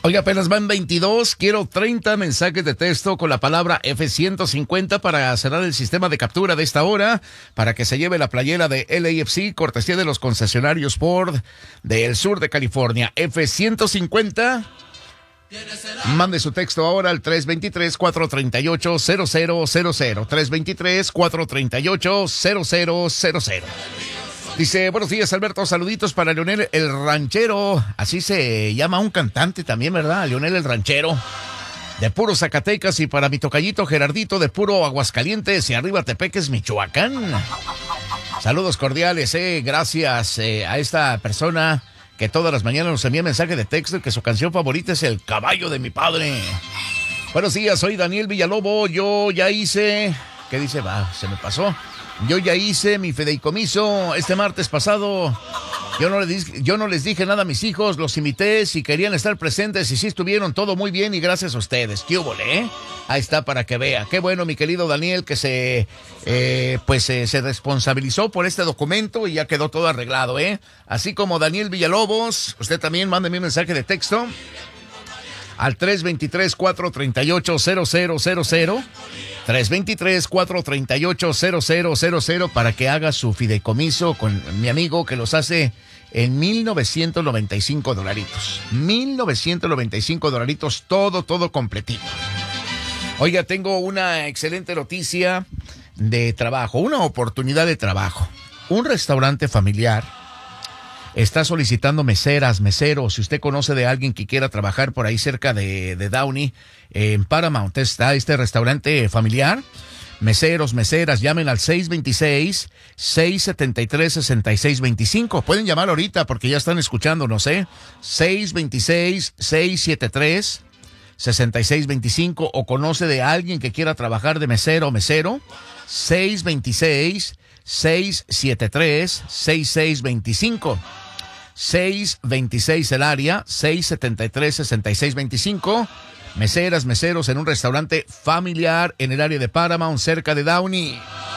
Oiga, apenas van 22, quiero 30 mensajes de texto con la palabra F-150 para cerrar el sistema de captura de esta hora, para que se lleve la playera de LAFC, cortesía de los concesionarios Ford del sur de California. F-150, mande su texto ahora al 323-438-0000, 323-438-0000. Dice, buenos días, Alberto, saluditos para Leonel el Ranchero, así se llama un cantante también, ¿verdad? Leonel el Ranchero, de puro Zacatecas, y para mi tocallito Gerardito, de puro Aguascalientes y arriba Tepeques, Michoacán. Saludos cordiales, gracias a esta persona que todas las mañanas nos envía mensaje de texto y que su canción favorita es El Caballo de mi Padre. Buenos días, soy Daniel Villalobos, yo ya hice... ¿Qué dice? Va, se me pasó. Yo ya hice mi fideicomiso este martes pasado. Yo no les dije nada a mis hijos, los invité si querían estar presentes y sí estuvieron, todo muy bien y gracias a ustedes. ¿Qué hubo, Ahí está para que vea. Qué bueno, mi querido Daniel, que se responsabilizó por este documento y ya quedó todo arreglado, Así como Daniel Villalobos, usted también mande mi mensaje de texto al 323-438-0000. 323-438-0000 para que haga su fideicomiso con mi amigo que los hace en $1,995. $1,995, todo completito. Oiga, tengo una excelente noticia de trabajo, una oportunidad de trabajo. Un restaurante familiar está solicitando meseros. Si usted conoce de alguien que quiera trabajar por ahí cerca de Downey, en Paramount, está este restaurante familiar. Meseros, llamen al 626-673-6625. Pueden llamar ahorita porque ya están escuchándonos, 626-673-6625. O conoce de alguien que quiera trabajar de mesero. 626-673-6625. 626 el área, 673-6625. Meseros en un restaurante familiar en el área de Paramount, cerca de Downey.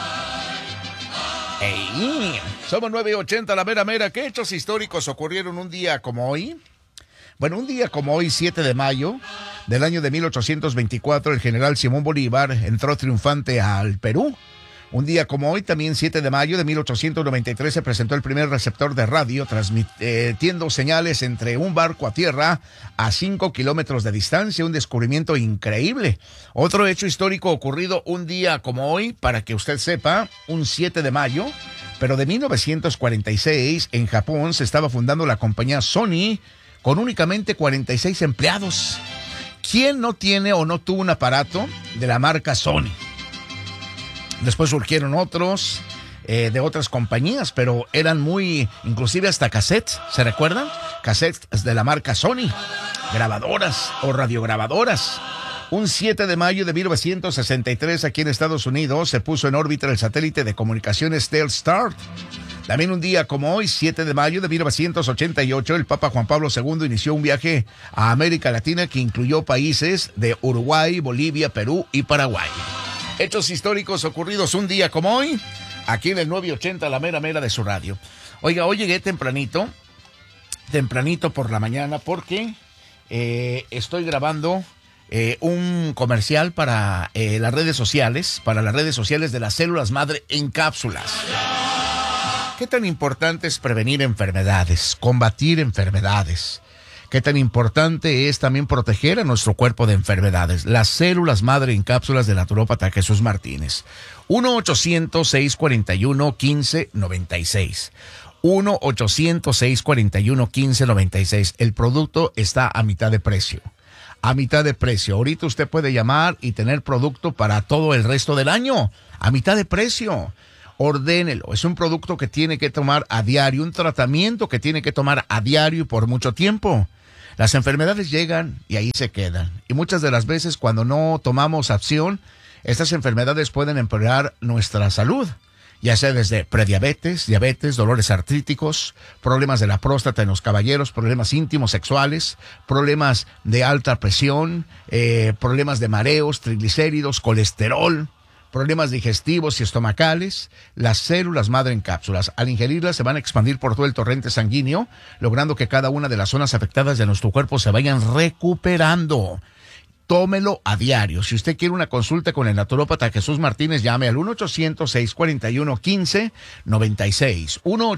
¡Ey! Somos 980, la mera. ¿Qué hechos históricos ocurrieron un día como hoy? Bueno, un día como hoy, 7 de mayo del año de 1824, el general Simón Bolívar entró triunfante al Perú. Un día como hoy, también 7 de mayo de 1893, se presentó el primer receptor de radio, transmitiendo señales entre un barco a tierra a 5 kilómetros de distancia, un descubrimiento increíble. Otro hecho histórico ocurrido un día como hoy, para que usted sepa, un 7 de mayo, pero de 1946, en Japón se estaba fundando la compañía Sony, con únicamente 46 empleados. ¿Quién no tiene o no tuvo un aparato de la marca Sony? Después surgieron otros de otras compañías, pero eran muy, inclusive hasta cassettes, ¿se recuerdan? Cassettes de la marca Sony, grabadoras o radiograbadoras. Un 7 de mayo de 1963, aquí en Estados Unidos, se puso en órbita el satélite de comunicaciones Telstar. También un día como hoy, 7 de mayo de 1988, el Papa Juan Pablo II inició un viaje a América Latina que incluyó países de Uruguay, Bolivia, Perú y Paraguay. Hechos históricos ocurridos un día como hoy, aquí en el 980, la mera de su radio. Oiga, hoy llegué tempranito por la mañana, porque estoy grabando un comercial para las redes sociales, de las células madre en cápsulas. ¿Qué tan importante es prevenir enfermedades, combatir enfermedades? ¿Qué tan importante es también proteger a nuestro cuerpo de enfermedades? Las células madre en cápsulas del naturópata Jesús Martínez. 1-800-641-1596. 1-800-641-1596. El producto está a mitad de precio. Ahorita usted puede llamar y tener producto para todo el resto del año. A mitad de precio. Ordénelo. Es un producto que tiene que tomar a diario, un tratamiento que tiene que tomar a diario y por mucho tiempo. Las enfermedades llegan y ahí se quedan. Y muchas de las veces, cuando no tomamos acción, estas enfermedades pueden empeorar nuestra salud, ya sea desde prediabetes, diabetes, dolores artríticos, problemas de la próstata en los caballeros, problemas íntimos sexuales, problemas de alta presión, problemas de mareos, triglicéridos, colesterol, problemas digestivos y estomacales, las células madre en cápsulas. Al ingerirlas se van a expandir por todo el torrente sanguíneo, logrando que cada una de las zonas afectadas de nuestro cuerpo se vayan recuperando. Tómelo a diario. Si usted quiere una consulta con el naturópata Jesús Martínez, llame al 1-800-641-1596.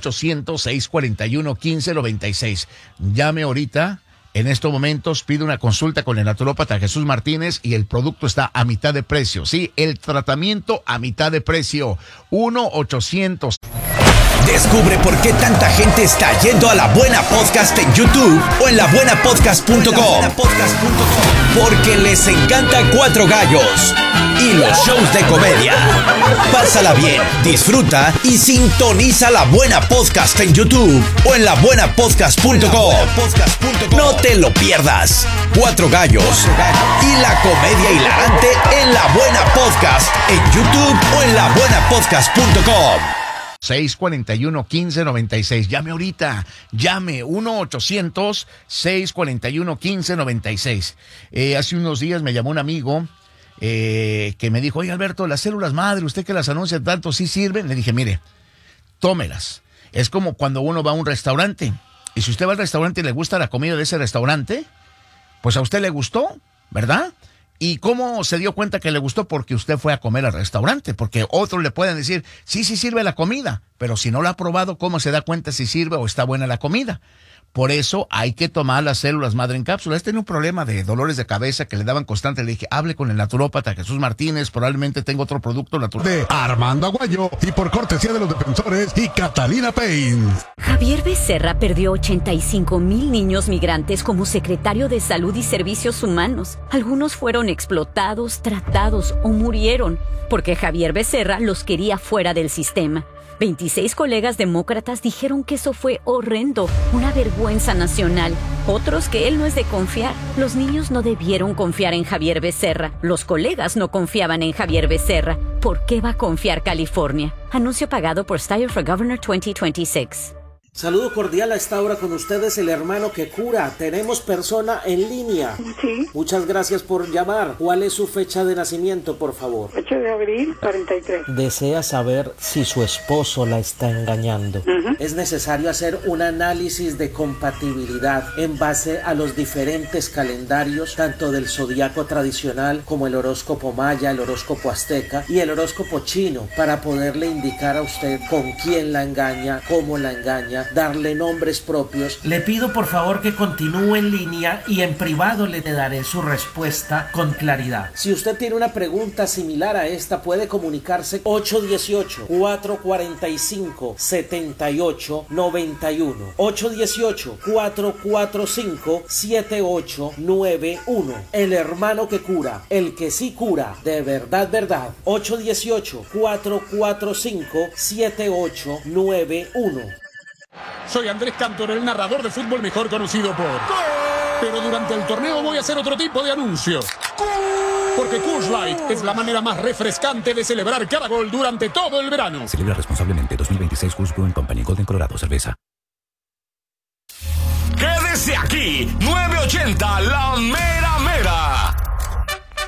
1-800-641-1596. Llame ahorita. En estos momentos pide una consulta con el naturópata Jesús Martínez y el producto está a mitad de precio. Sí, el tratamiento a mitad de precio. 1-800. Descubre por qué tanta gente está yendo a La Buena Podcast en YouTube o en labuenapodcast.com. Porque les encanta Cuatro Gallos y los shows de comedia. Pásala bien, disfruta y sintoniza La Buena Podcast en YouTube o en labuenapodcast.com. No te lo pierdas. Cuatro Gallos y la comedia hilarante en La Buena Podcast en YouTube o en labuenapodcast.com. 641-1596. Llame ahorita. Llame 1-800-641-1596. Hace unos días me llamó un amigo que me dijo, oye Alberto, las células madre, usted que las anuncia tanto, ¿sí sirven? Le dije, mire, tómelas. Es como cuando uno va a un restaurante. Y si usted va al restaurante y le gusta la comida de ese restaurante, pues a usted le gustó, ¿verdad? ¿Y cómo se dio cuenta que le gustó? Porque usted fue a comer al restaurante, porque otros le pueden decir, sí sirve la comida, pero si no la ha probado, ¿cómo se da cuenta si sirve o está buena la comida? Por eso hay que tomar las células madre en cápsula. Tenía un problema de dolores de cabeza que le daban constante. Le dije, hable con el naturópata Jesús Martínez, probablemente tengo otro producto natural. De Armando Aguayo y por cortesía de los defensores y Catalina Paint. Javier Becerra perdió 85,000 niños migrantes como secretario de Salud y Servicios Humanos. Algunos fueron explotados, tratados o murieron porque Javier Becerra los quería fuera del sistema. 26 colegas demócratas dijeron que eso fue horrendo, una vergüenza nacional. Otros que él no es de confiar. Los niños no debieron confiar en Javier Becerra. Los colegas no confiaban en Javier Becerra. ¿Por qué va a confiar California? Anuncio pagado por Steyer for Governor 2026. Saludo cordial a esta hora con ustedes, el hermano que cura. Tenemos persona en línea. Sí. Muchas gracias por llamar. ¿Cuál es su fecha de nacimiento, por favor? 8 de abril, 43. Desea saber si su esposo la está engañando. Es necesario hacer un análisis de compatibilidad en base a los diferentes calendarios, tanto del zodiaco tradicional como el horóscopo maya, el horóscopo azteca y el horóscopo chino, para poderle indicar a usted con quién la engaña, cómo la engaña, darle nombres propios. Le pido por favor que continúe en línea y en privado le daré su respuesta con claridad. Si usted tiene una pregunta similar a esta, puede comunicarse 818-445-7891. 818-445-7891. El hermano que cura, el que sí cura, de verdad, verdad. 818-445-7891. Soy Andrés Cantor, el narrador de fútbol mejor conocido por... ¡Gol! Pero durante el torneo voy a hacer otro tipo de anuncios. ¡Gol! Porque Coors Light es la manera más refrescante de celebrar cada gol durante todo el verano. Celebra responsablemente. 2026 Coors Brewing Company, Golden, Colorado, cerveza. Quédese aquí, 980 La Mera Mera.